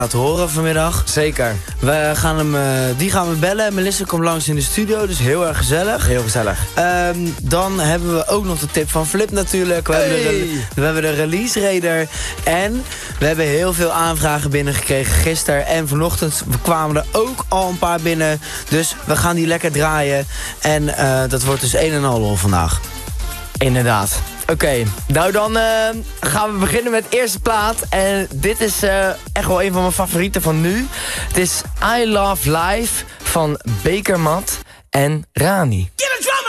laten horen vanmiddag. Zeker. Die gaan we bellen. Melissa komt langs in de studio, dus heel erg gezellig. Heel gezellig. Dan hebben we ook nog de tip van Flip natuurlijk. We hebben de release raider. En we hebben heel veel aanvragen binnengekregen gisteren. En vanochtend kwamen er ook al een paar binnen. Dus we gaan die lekker draaien. En dat wordt dus een en al lol vandaag. Inderdaad. Oké, nou dan gaan we beginnen met de eerste plaat. En dit is echt wel een van mijn favorieten van nu. Het is I Love Life van Bakermat en Rani.